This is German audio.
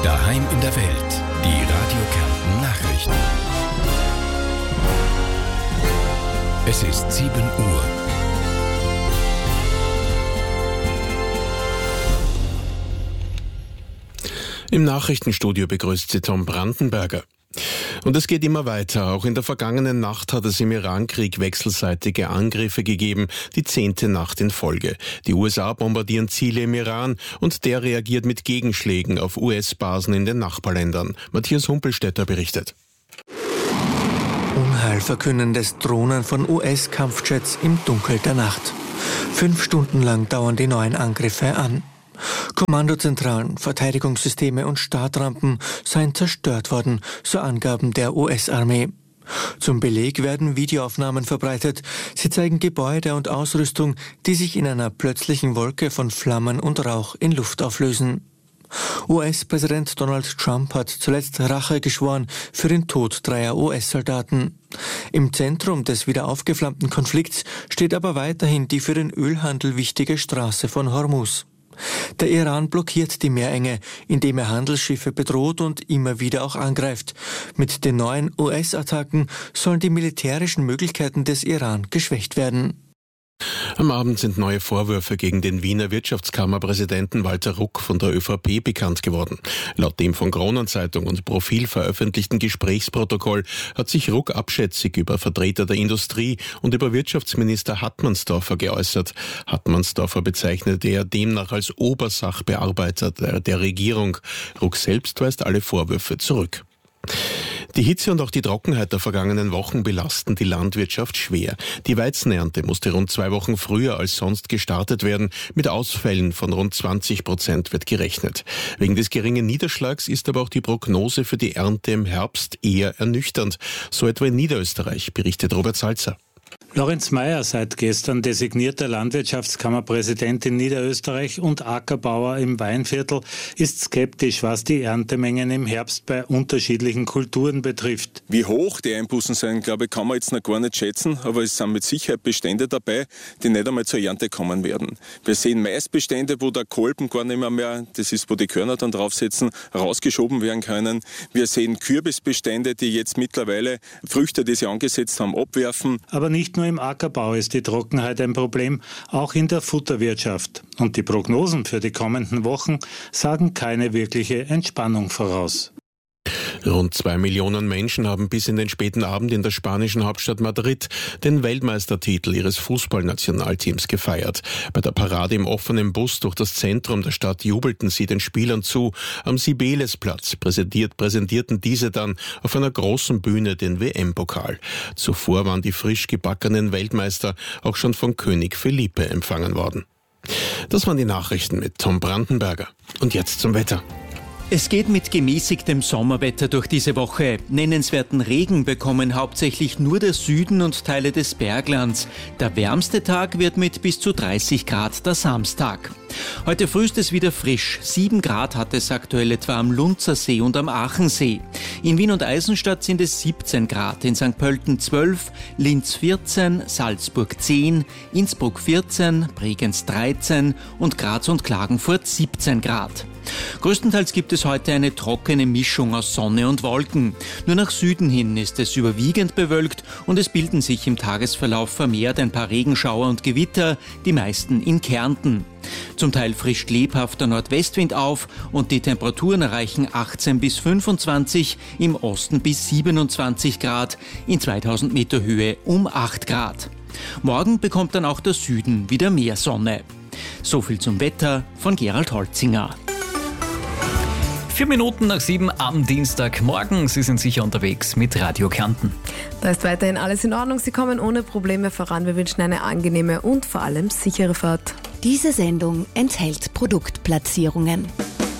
Daheim in der Welt. Die Radio Kärnten Nachrichten. Es ist 7 Uhr. Im Nachrichtenstudio begrüßt Sie Tom Brandenberger. Und es geht immer weiter. Auch in der vergangenen Nacht hat es im Irankrieg wechselseitige Angriffe gegeben, die 10. Nacht in Folge. Die USA bombardieren Ziele im Iran und der reagiert mit Gegenschlägen auf US-Basen in den Nachbarländern. Matthias Humpelstädter berichtet. Unheilverkünnendes Drohnen von US-Kampfjets im Dunkel der Nacht. 5 Stunden lang dauern die neuen Angriffe an. Kommandozentralen, Verteidigungssysteme und Startrampen seien zerstört worden, so Angaben der US-Armee. Zum Beleg werden Videoaufnahmen verbreitet. Sie zeigen Gebäude und Ausrüstung, die sich in einer plötzlichen Wolke von Flammen und Rauch in Luft auflösen. US-Präsident Donald Trump hat zuletzt Rache geschworen für den Tod 3 US-Soldaten. Im Zentrum des wieder aufgeflammten Konflikts steht aber weiterhin die für den Ölhandel wichtige Straße von Hormuz. Der Iran blockiert die Meerenge, indem er Handelsschiffe bedroht und immer wieder auch angreift. Mit den neuen US-Attacken sollen die militärischen Möglichkeiten des Iran geschwächt werden. Am Abend sind neue Vorwürfe gegen den Wiener Wirtschaftskammerpräsidenten Walter Ruck von der ÖVP bekannt geworden. Laut dem von Kronenzeitung und Profil veröffentlichten Gesprächsprotokoll hat sich Ruck abschätzig über Vertreter der Industrie und über Wirtschaftsminister Hartmannsdorfer geäußert. Hartmannsdorfer bezeichnete er demnach als Obersachbearbeiter der Regierung. Ruck selbst weist alle Vorwürfe zurück. Die Hitze und auch die Trockenheit der vergangenen Wochen belasten die Landwirtschaft schwer. Die Weizenernte musste rund 2 Wochen früher als sonst gestartet werden. Mit Ausfällen von rund 20% wird gerechnet. Wegen des geringen Niederschlags ist aber auch die Prognose für die Ernte im Herbst eher ernüchternd. So etwa in Niederösterreich, berichtet Robert Salzer. Lorenz Meyer, seit gestern designierter Landwirtschaftskammerpräsident in Niederösterreich und Ackerbauer im Weinviertel, ist skeptisch, was die Erntemengen im Herbst bei unterschiedlichen Kulturen betrifft. Wie hoch die Einbußen sein, glaube ich, kann man jetzt noch gar nicht schätzen, aber es sind mit Sicherheit Bestände dabei, die nicht einmal zur Ernte kommen werden. Wir sehen Maisbestände, wo der Kolben gar nicht mehr, das ist, wo die Körner dann draufsetzen, rausgeschoben werden können. Wir sehen Kürbisbestände, die jetzt mittlerweile Früchte, die sie angesetzt haben, abwerfen. Aber nicht nur im Ackerbau ist die Trockenheit ein Problem, auch in der Futterwirtschaft. Und die Prognosen für die kommenden Wochen sagen keine wirkliche Entspannung voraus. Rund 2 Millionen Menschen haben bis in den späten Abend in der spanischen Hauptstadt Madrid den Weltmeistertitel ihres Fußballnationalteams gefeiert. Bei der Parade im offenen Bus durch das Zentrum der Stadt jubelten sie den Spielern zu. Am Sibelesplatz präsentierten diese dann auf einer großen Bühne den WM-Pokal. Zuvor waren die frisch gebackenen Weltmeister auch schon von König Felipe empfangen worden. Das waren die Nachrichten mit Tom Brandenberger. Und jetzt zum Wetter. Es geht mit gemäßigtem Sommerwetter durch diese Woche. Nennenswerten Regen bekommen hauptsächlich nur der Süden und Teile des Berglands. Der wärmste Tag wird mit bis zu 30 Grad der Samstag. Heute früh ist es wieder frisch. 7 Grad hat es aktuell etwa am Lunzersee und am Aachensee. In Wien und Eisenstadt sind es 17 Grad, in St. Pölten 12, Linz 14, Salzburg 10, Innsbruck 14, Bregenz 13 und Graz und Klagenfurt 17 Grad. Größtenteils gibt es heute eine trockene Mischung aus Sonne und Wolken. Nur nach Süden hin ist es überwiegend bewölkt und es bilden sich im Tagesverlauf vermehrt ein paar Regenschauer und Gewitter, die meisten in Kärnten. Zum Teil frischt lebhafter Nordwestwind auf und die Temperaturen erreichen 18 bis 25, im Osten bis 27 Grad, in 2000 Meter Höhe um 8 Grad. Morgen bekommt dann auch der Süden wieder mehr Sonne. So viel zum Wetter von Gerald Holzinger. 4 Minuten nach 7 am Dienstagmorgen. Sie sind sicher unterwegs mit Radio Kärnten. Da ist weiterhin alles in Ordnung. Sie kommen ohne Probleme voran. Wir wünschen eine angenehme und vor allem sichere Fahrt. Diese Sendung enthält Produktplatzierungen.